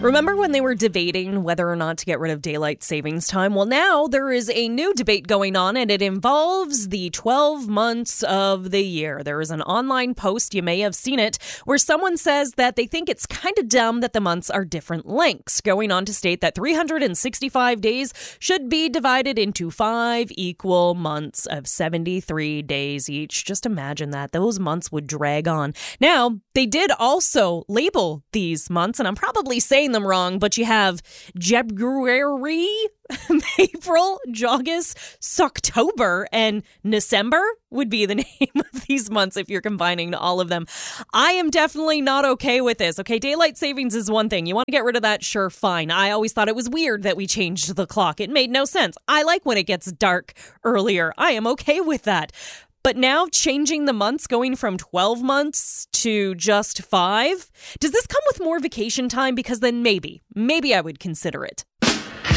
Remember when they were debating whether or not to get rid of daylight savings time? Well, now there is a new debate going on, and it involves the 12 months of the year. There is an online post, you may have seen it, where someone says that they think it's kind of dumb that the months are different lengths, going on to state that 365 days should be divided into 5 equal months of 73 days each. Just imagine that. Those months would drag on. Now, they did also label these months, and I'm probably saying them wrong, but you have February, April, August, October, and December would be the name of these months if you're combining all of them. I am definitely not okay with this. Okay, daylight savings is one thing. You want to get rid of that? Sure, fine. I always thought it was weird that we changed the clock. It made no sense. I like when it gets dark earlier. I am okay with that. But now changing the months, going from 12 months to just 5, does this come with more vacation time? Because then maybe I would consider it.